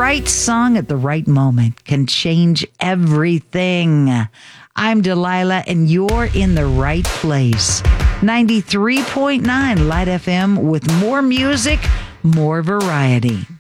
right song at the right moment can change everything. I'm Delilah, and you're in the right place. 93.9 Light FM with more music, more variety.